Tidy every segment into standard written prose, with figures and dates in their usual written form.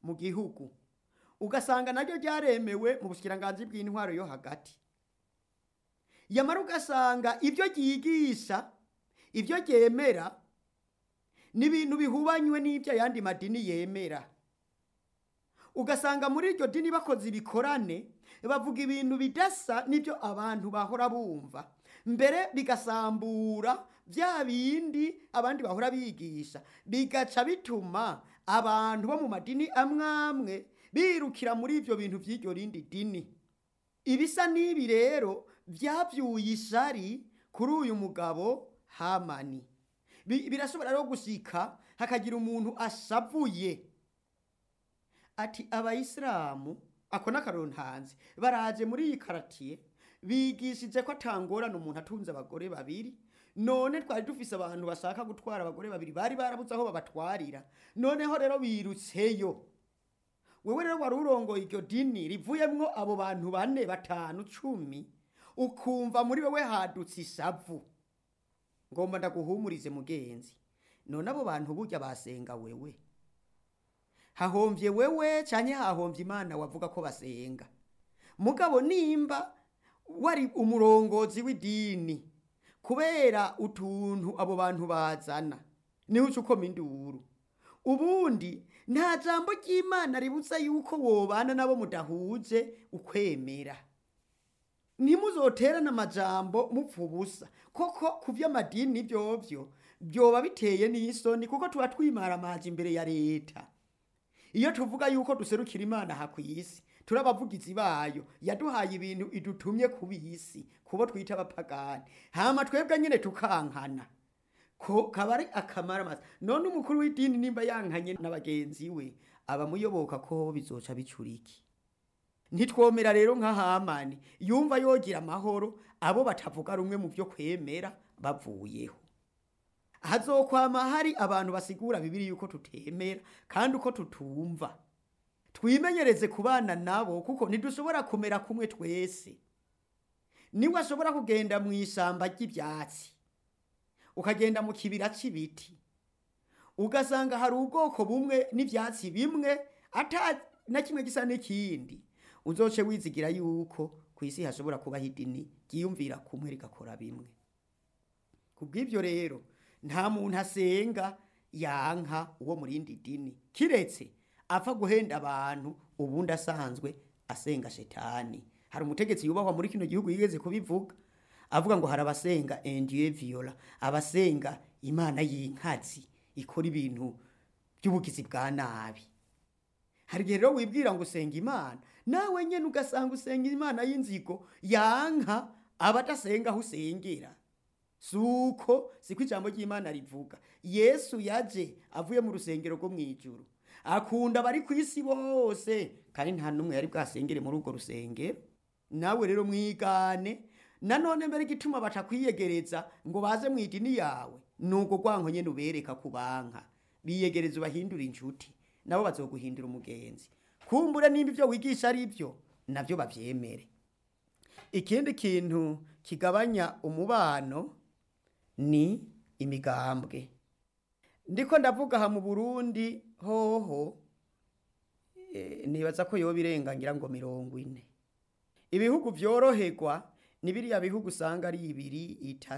mu gihugu ugasanga naryo ryaremewe mu bushikiranganji bw'intwaro yo hagati, yamara ugasanga ibyo ryigisha ibyo ryemera ni ibintu bihubanywe n'ibyo ayandi madini yemera. Ugasanga muri iryo dini bakoze ibikorane bavuga ibintu bidasa n'ibyo abantu bahora bumva, mbere bigasambura bya bindi abandi bahora bigisha, bigaca bituma abantu bo mu madini amwamwe birukira muri ibyo bintu by'iryo rindi dini. Ibisa n'ibi rero byabyuye ishari kuri uyu mugabo Hamani. Birashobora rero gushika hakagira umuntu ashavuye ati abayisilamu ako n'akarontanzi baraje muri iyi karatiye bigishije ko atangorana umuntu atunze abagore babiri, none twari dufise abantu bashaka gutwara abagore babiri bari barabuze aho babatwarira, noneho rero birutseyo. Wewe rero wari urongoye iryo dini rivuyemwo abo bantu 4 5 10, ukumva muri wewe hadutse ishavu. Ngomba ndaguhumurize mugenzi, none abo bantu burya basenga wewe? Hahomvye wewe canke hahomvye Imana wavuga ko basenga? Mugabo nimba wari umurongozi w'idini kubera utuntu abo bantu bazana niho ucukoma induru, ubundi nta jambo ry'Imana ributsa yuko wobana nabo mudahuje ukwemera. Ntimuzoterana amajambo mupfa ubusa, koko ku vy'amadini vyovyo byoba biteye n'isoni, kuko tuba twimara amazi imbere ya leta. Iyo tuvuga yuko duserukira Imana aha kw'isi, turabavugizi bayo yaduhaye ibintu idutumye kubisi, kubo twita abapagani, hama twebwe nyene tukankana ko kabari akamara mazi. None umukuru w'idini nimba yankanye n'abagenzi we abamuyoboka ko bizoca bicuriki. Ntitwomera rero nka Hamani yumva yogira amahoro abo batavuga rumwe mu byo kwemera bavuyeho. Hazokwama hari abantu basigura Bibiliya yuko tutemera kandi uko tutumva. Twimenyereze kubana nabo kuko ntidushobora kumera kumwe twese. Niwe ashobora kugenda mu ishyamba ry'ibyatsi, ukagenda mu kibira c'ibiti, ugasanga hari ubwoko bumwe n'ivyatsi bimwe ata na kimwe gisa n'ikindi, uzoce wizigira yuko kw'isi hashobora kuba idini ryiyumvira kumwe rigakora bimwe. Kubw'ivyo rero nta muntu asenga yanka uwo murindi dini, kiretse apfa guhenda abantu ubundi asanzwe asenga shetani. Hari umutegetsi yubahwa muri kino gihugu yigeze kubivuga, avuga ngo hari abasenga Dieu viola, abasenga imana y'inkazi ikora ibintu by'ubugizi bwa nabi. Hari gihe rero wibwira ngo usenga Imana, nawe nyene ugasanga usenga Imana y'inzigo yanka abadasenga aho usengera. Suko siko ijambo ry'Imana rivuga. Yesu yaje avuye mu rusengero rwo mwijuru, akunda bari kw'isi bose, kandi nta numwe yari bwasengere muri urwo rusengero. Nawe rero mwigane, nanone mbere gituma batakwiyegereza ngo baze mu idini yawe, nuko gwanko nyene ubereka kubanka, biyegereza ubahindura inshuti, nabo bazoguhindura umugenzi. Kumbure nimba ivyo wigisha ari byo navyo bavyemere. Ikindi kintu kigabanya umubano ni imigambwe. Ndiko ndavuga ha mu Burundi hoho nibaza ko yoba irengangira ngo 40. Ibihugu vyoroherwa ni biriya bihugu usanga ari 2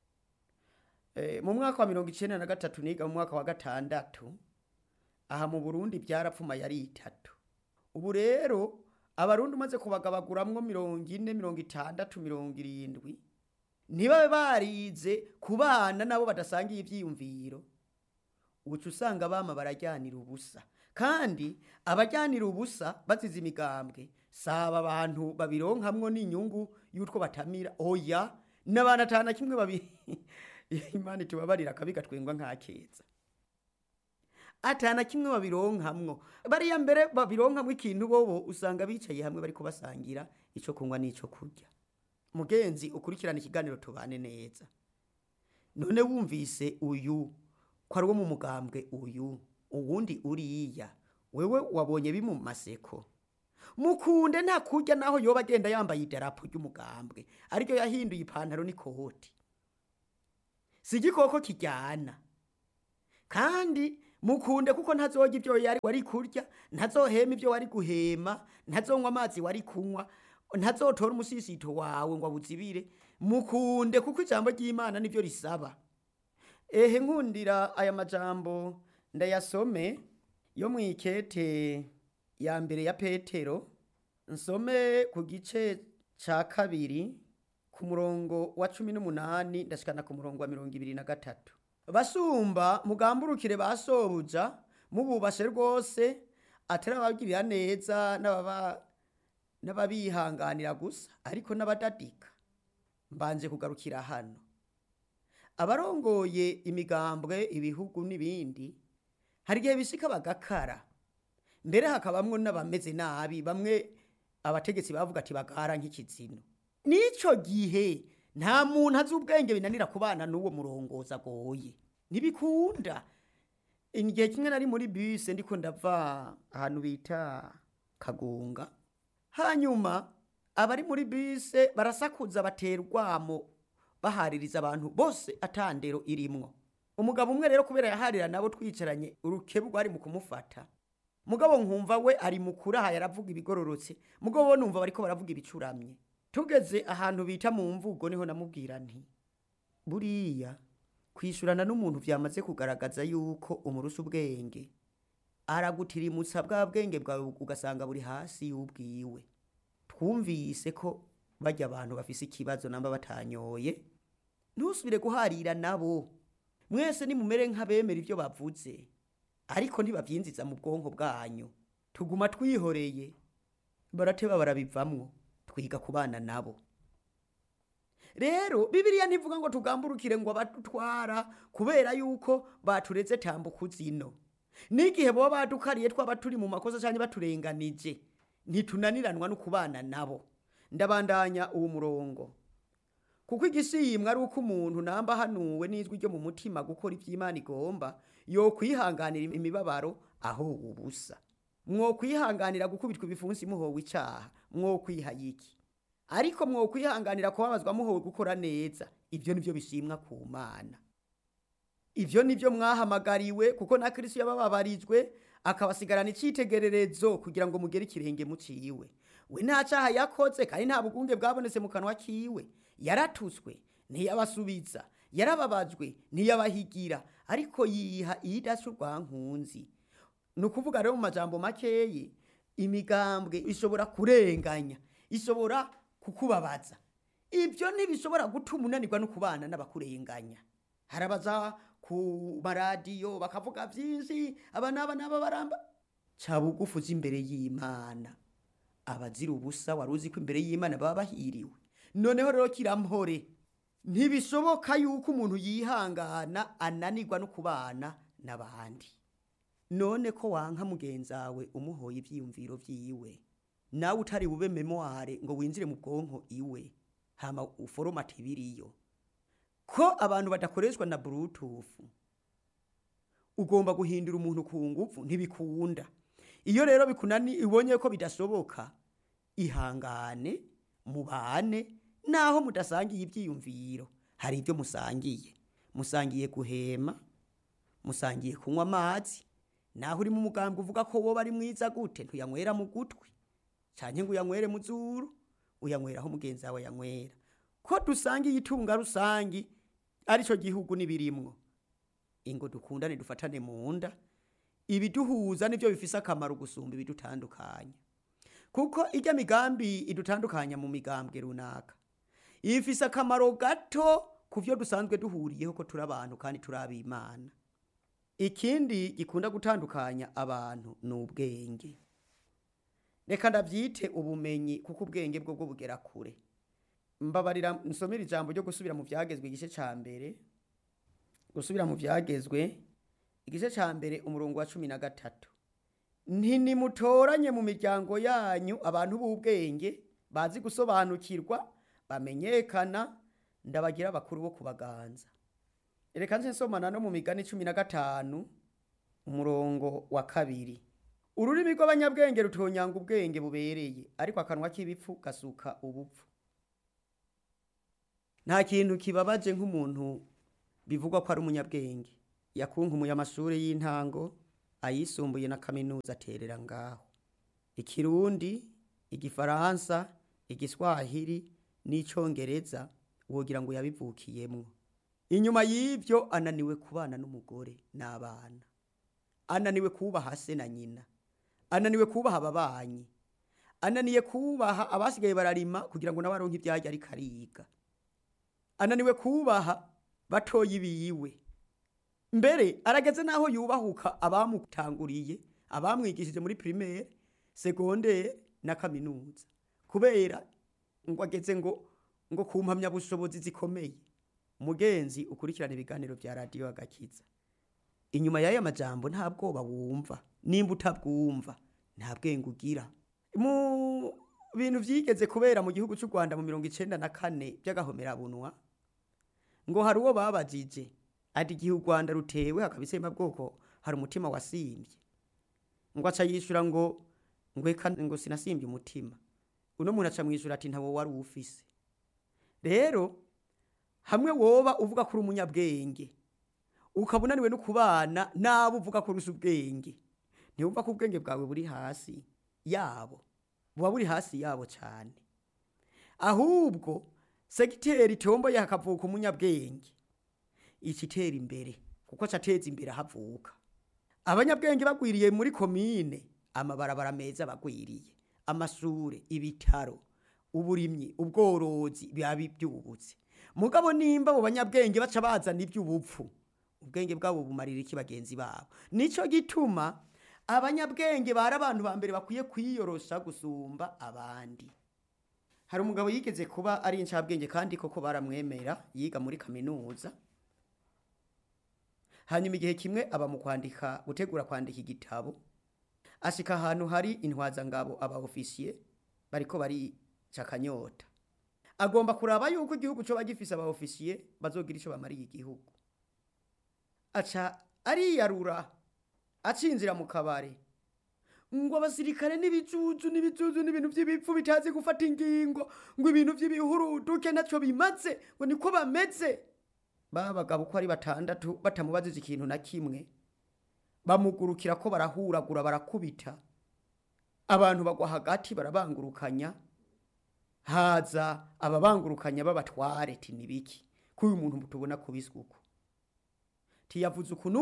3. Mu mwaka wa 1993 niga mu mwaka wa 6, aha mu Burundi byarapfuma yari 3. Ubu rero abarundi umaze kubagabaguramwo 40 60 70, ntibabe barize kubana nabo badasangiye ivyiyumviro, uca usanga bama barajyanira ubusa. Kandi abajyanira ubusa bazize imigambwe saba abantu babironkamwo n'inyungu y'utwo batamira, oya n'abana 5 kimwe babiri Imana tubabarira kabiga twengwa nkakeza. Atana kimwe babironkamwo, bariya mbere babironkamwo ikintu bobo usanga bicaye hamwe bari kubasangira ico kunywa n'ico kurya. Mugenzi ukurikirana ikiganiro tubane neza, none wumvise uyu ko ari wo mu mugambwe uyu uwundi uriya, wewe wabonye bimu maseko, mukunde nta kurya naho yoba agenda yambaye idarapo ry'umugambwe ariko yahinduye ipantaro n'ikoti. Si igikoko kijyana, kandi mukunde kuko ntazorya ibyo wari kurya, ntazohema ibyo wari guhema, ntazonywa amazi wari kunywa, ntazotora umusisito wawe ngo abuzibire. Mukunde kuko ijambo ry'Imana nibyo risaba. Nkundira aya majambo ndayasome yo mw'ikete ya mbere ya Petero, nsome ku gice ca 2 ku murongo wa 18 ndashikana ku murongo wa 23. Basumba mugamburukire basobuja mububashe rwose, atari ababwirira neza n'ababihanganira gusa, ariko n'abadadika. Mbanje kugarukira hano, abarongoye imigambwe, ibihugu n'ibindi, hari igihe bishika bagakara, mbere hakabamwo n'abameze nabi, bamwe abategetsi bavuga ati bagara nk'ikizino. Nico gihe nta muntu azi ubwenge binanira kubana n'uwo murongoza agoye, ntibikunda. Igihe kimwe nari muri bus ndiko ndava ahantu bita Kagunga, hanyuma abari muri bus barasakuza baterwamo bahaririza abantu bose atandero irimwo. Umugabo umwe rero kubera yaharira nabo twicaranye, urukebu rwari mu kumufata, mugabo nkumva we ari mukuraha yaravuga ibigororotse, mugabo numva bariko baravuga ibicuramye. Tugeze ahantu bita mu mvugo niho namubwira nti buriya kwishurana n'umuntu vyamaze kugaragaza yuko umurusa ubwenge, aragutirimutsa bwa bwenge bwawe ugasanga buri hasi y'ubwiwe. Twumvise ko bajya abantu bafise ikibazo namba batanyoye, ntusubire guharira nabo. Mwese nimumere nk'abemera ivyo bavuze, ariko ntibavyinziza mu bwonko bwanyu. Tuguma twihoreye, barateba barabivamwo, twiga kubana nabo. Rero Bibiliya ntivuga ngo tugamburukire ngo abatutwara kubera yuko batureze tambuka zino. N'igihe bo badukariye twaba turi mu makosa cyane baturenganije, ntitunaniranwa no kubana nabo. Ndabandanya uwo murongo, kuko igishimwa ari uko umuntu namba hanuwe n'ijwi ryo mu mutima gukora ivy'Imana igomba, yo kwihanganira imibabaro aho ubusa. Mwo kwihanganira gukubitwa ibifunsi muhowe icaha, mwo kwihayiki. Ariko mwo kwihanganira kubabazwa muhowe gukora neza, ivyo nivyo bishimwa ku Mana. Ivyo nivyo mwahamagariwe, kuko na Kristo yabababarijwe akabasigarana icitegererezo kugira ngo mugere ikirenge muciwe. We nta caha yakoze kandi nta bugunge bwabonetse mu kanwa kiwe. Yaratuswe ntiyabasubiza, yarababajwe ntiyabahigira, ariko yiha idashurwa nkunzi. Nukuvuga rero mu majambo makeye, imigambwe ishobora kurenganya, ishobora kukubabaza. Ivyo ntibishobora gutuma unanirwa no kubana n'abakurenganya. Harabaza ku maradiyo bakavuga vyinshi, aba naba baramba. Cabugufuza imbere y'Imana, abazira ubusa waruzi ko imbere y'Imana baba bahiriwe. Noneho rero kirampore, ntibishoboka yuko umuntu yihangana ananirwa no kubana n'abandi. None ko wanka mugenzawe umuhoye ivyiyumviro vyiwe, nawe utari bube memoire ngo winjire mu bwonko iwe, hama uforomate ibiriyo. Ko abantu badakoreshwa na Bluetooth, ugomba guhindura umuntu ku nguvu, ntibikunda. Iyo rero bikunani ibonye ko bidashoboka, ihangane mubane, naho mudasangiye ivyiyumviro. Hari ibyo musangiye guhema, musangiye kunywa amazi. Naho uri mu mugambwe uvuga ko wowe ari mwiza gute, ntuyanywera mu gutwi canke ngo uyanywere mu zuru, uyanyweraho mugenzi wawe yanywera. Ko dusangiye itunga rusangi arico gihugu nibirimwo, ingo dukundane dufatane mu nda. Ibiduhuza nivyo bifise akamaro gusumba ibidutandukanya, kuko ijya migambi idutandukanya mu migambwe runaka ifise akamaro gato kuvyo dusanzwe duhuriyeho ko turi abantu kandi turi ab'Imana. Ikindi gikunda gutandukanya abantu n'ubwenge. Reka ndavyite ubumenyi, kuko ubwenge bwo bugera kure. Mbabarira nsomera ijambo ryo gusubira mu vyagezwe igice ca mbere, gusubira mu vyagezwe igice ca mbere umurongo wa 13. Ntimutoranye mu miryango yanyu abantu b'ubwenge bazi gusobanukirwa, bamenyekana, ndabagira abakuru bo kubaganza. Reka nze nsomana no mu Migani 15 umurongo wa 2. Ururimi rw'abanyabwenge rutonyanga ubwenge bubereye, ariko akanwa k'ibipfu gasuka ubupfu. Nta kintu kibabaje nk'umuntu bivugwa ko ari umunyabwenge. yakunkumuye amashuri y'intango, ayisumbuye na kaminuza aterera ngaho. Ikirundi, igifaransa, igiswahili n'icongereza wogira ngo yabivukiyemwo. Inyuma y'ivyo ananiwe kubana n'umugore n'abana, ananiwe kubaha se na nyina, ananiwe kubaha ababanyi, ananiye kubaha abasigaye bararima kugira ngo nabaronke ivyarya ariko ariga, ananiwe kubaha batoyi biwe. Mbere arageze naho yubahuka abamutanguriye, abamwigishije muri primaire, secondaire na kaminuza, kubera ngo ageze ngo kumpamya bushobozi zikomeye. Mugenzi ukurikirana ibiganiro vya radio Agakiza, inyuma y'aya majambo nta bwoba wumva, nimba utabwumva nta bwenge ugira. Mu bintu vyigeze kubera mu gihugu cy'u Rwanda mu 1994 by'agahomerabunwa, ngo hari uwo babajije ati igihe u Rwanda rutewe hakabisema bwoko hari umutima wasimvye, ngo aca yishura ngo eka ngo sinasimbye umutima. Uno muntu aca mwishura ati ntawo wari ufise. Rero hamwe woba uvuga kuri umunyabwenge ukabunaniwe no kubana nabo uvuga ko rusa ubwenge, ntiwumva ko ubwenge bwawe buri hasi yabo, buba buri hasi yabo cyane. Ahubwo segiteri tomboye hakavuka umunyabwenge ikitera imbere, kuko cateza imbere havuka. Abanyabwenge bagwiriye muri komine, amabarabara meza bagwiriye, amashure, ibitaro, uburimyi, ubworozi byabi byubutse. Mugabo nimba mu banyabwenge baca bazana iby'ubupfu, ubwenge bwabo bumarira iki bagenzi babo? Nico gituma abanyabwenge bari abantu ba mbere bakwiye kwiyorosha gusumba abandi. Hari umugabo yigeze kuba ari incabwenge kandi koko baramwemera, yiga muri kaminuza. Hanyuma igihe kimwe aba mu gutegura kwandika igitabo, ashika ahantu hari intwazangabo aba officier bariko bari cakanyota. Agomba kuraba yuko igihugu cyo bagifise aba officier bazogira ico bamariye igihugu. Aca ariyarura acinzira mu kabare, ngo abasirikare n'ibijuju n'ibintu by'ibipfu bitazi gufata ingingo, ngo ibintu by'ibihuruduke naco bimaze, ngo niko bameze. Babagabo ko ari batandatu batamubazije ikintu na kimwe, bamugurukira ko barahuragura barakubita, abantu bagwa hagati barabangurukanya, haza ababangurukanya babatware ti nibiki ko uyu muntu mutubona kubiswa uko, tiyavuze uku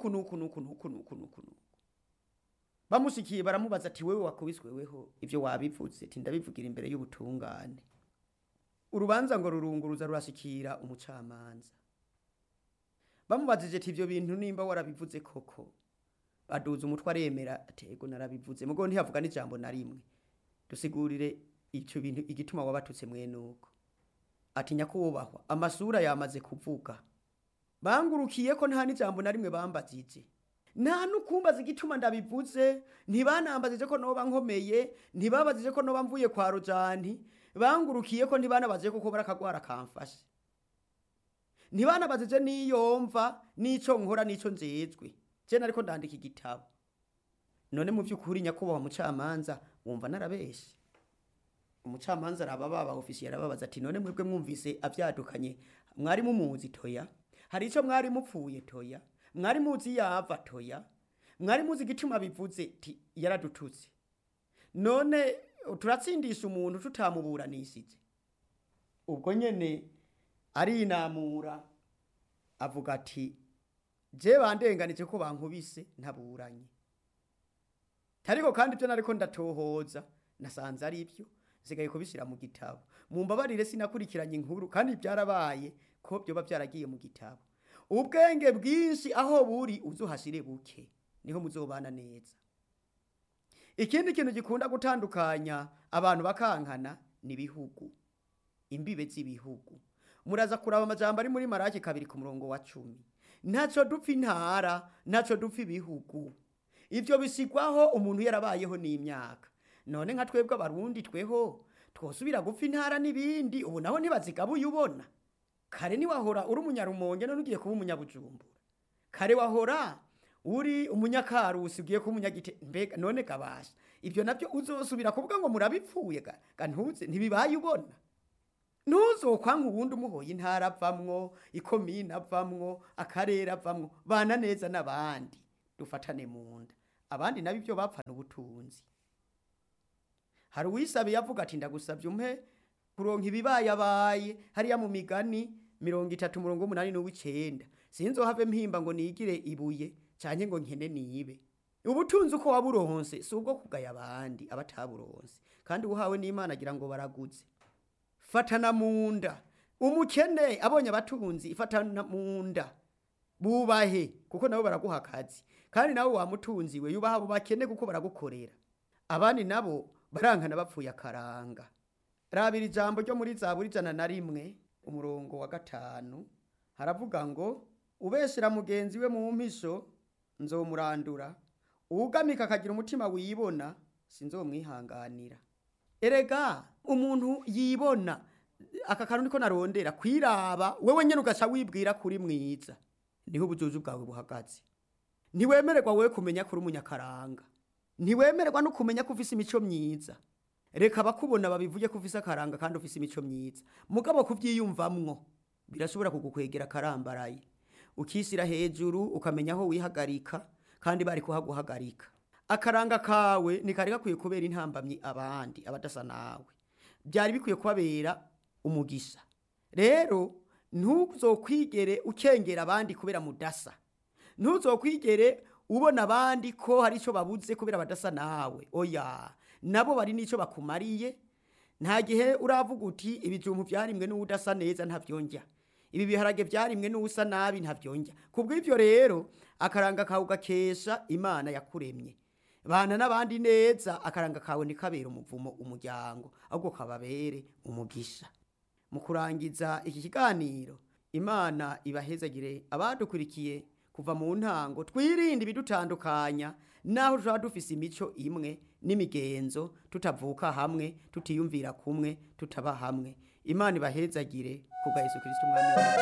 nuku. Bamushikiye baramubaza ati wewe wakubiswe weho ivyo wabivuze? Ti ndabivugira imbere y'ubutungane. Urubanza ngo rurunguruza rurashikira umucamanza, bamubajije ati ivyo bintu nimba warabivuze koko? Aduza umutwe aremera ati ego narabivuze, mugo ntiyavuga n'ijambo na rimwe. Dusigurire icyo bintu igituma wabatutse mwenuko. Ati nyakubahwa, amasura yamaze kuvuga, bangurukiye ko nta n'ijambo na rimwe bambajije, nta nukumbaza igituma ndabivuze, ntibanambajije ko noba nkomeye, ntibabajije ko noba mvuye kwa Rojani, bangurukiye ko ntibanabaje ko barakagwara kamfashe, ntibanabajije niyomva nico nkora nico njejwe, je nariko ndandika igitabo. None mu by'ukuri nyakubahwa mucamanza wumva narabeshe? Umucamanza arababa officier arababaza ati none mwebwe mwumvise avyadukanye, mwari mumuzi toya? Hari ico mwari mupfuye toya? Mwari muzi yava toya? Mwari muzi igituma bivuze ti yaradututse? None turatsindisha umuntu tutamuburanishije? Ubwo nyene ari inamura avuga ati je bandenganije ko bankubise ntaburanye. Tariko kandi byo nariko ndatohoza nasanze ari byo, sigaye kubishira mu gitabo. Mumbabarire sinakurikiranye inkuru kandi byarabaye ko byo bavyaragiye mu gitabo. Ubwenge bwinshi aho buri uzuhashire buke, niho muzobana neza. Ikindi kintu gikunda gutandukanya abantu bakankana ni bihugu, imbibe z'ibihugu. Muraza kuraba amajambo ari muri Maraki 2:10. Ntaco dupfa intara, ntaco dupfa ibihugu. Ivyo bisigwaho umuntu yarabayeho n'imyaka. None nka twebwe abarundi tweho twosubira gupfa intara n'ibindi, ubu naho ntibazigabuye ubona. Kare ni wahora uri umunyarumonge none ugiye kuba umunyabujumbura. Kare wahora uri umunyakarusi ugiye kuba umunyagite, mbega none kabasha. Ivyo navyo uzosubira kuvuga ngo murabipfuye ga ntuze ntibibaye ubona. ntuzokwanka uwundi umuhoye intara avamwo, ikomine avamwo, akarere avamwo, bana neza n'abandi, dufatane mu nda. Abandi nabo ibyo bapfana ubutunzi. Hari uwisabiye avuga ati ndagusabye umpe kuronka ibibayabaye hariya mu Migani 30:89, sinzohave mpimba ngo nigire ibuye canke ngo nkene nibe. Ubutunzi uko waburonse si ubwo kugaya abandi abataburonse, kandi uhawe n'Imana agira ngo baraguze. Fatana mu nda. Umukene abonye abatunzi ifatana mu nda, bubahe kuko nabo baraguha akazi, kandi nawe wamutunzi we yubaha abo bakene kuko baragukorera. Abandi nabo barankana bapfuye akaranga. Rabira ijambo ryo muri Zaburi 101:5 haravuga ngo ubeshera mugenzi we mu mpisho nzomurandura, uwugamika akagira umutima wibona sinzomwihanganira. Erega umuntu yibona, aka kantu niko narondera, kwiraba wewe nyene ugaca wibwira kuri mwiza, niho ubujuju bwawe buhagaze. Ntiwemererwa wewe kumenya kuri umunyakaranga, ntiwemererwa no kumenya ko ufise imico myiza. Reka bakubona babivuge ko ufise akaranga kandi ufise imico myiza, mugabo kuvyiyumvamwo birashobora kugukwegera karambaraye, ukisira hejuru ukamenya aho wihagarika kandi bari kuhaguhagarika. Akaranga kawe nikari gakwiye kubera intambamyi abandi abadasa nawe, byari bikwiye kubabera umugisha. Rero ntuzokwigere ukengera abandi kubera mudasa, ntuzokwigere ubona abandi ko hari ico babuze kubera badasa nawe. Oya, nabo bari nico bakumariye. Nta gihe uravuga uti ibijumbu byarimwe n'udasa neza ntavyonja, ibi biharage byarimwe n'usa nabi ntavyonja. Kubw'ivyo rero akaranga kawe gakesha Imana yakuremye. Bana n'abandi neza, akaranga kawe nikabera umuvumo umuryango, ahubwo kababere umugisha. Mu kurangiza iki kiganiro, Imana ibahezagire abadukurikiye kuva mu ntango. Twirinde ibidutandukanya, naho tuba dufise imico imwe n'imigenzo, tutavuka hamwe, tutiyumvira kumwe, tutaba hamwe. Imana ibahezagire kubwa Yesu Kristo umwami wacu.